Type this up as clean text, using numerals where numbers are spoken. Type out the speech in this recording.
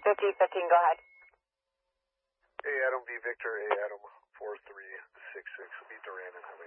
1515, go ahead. A Adam, V Victor, A Adam, 4366, be Duran and Highway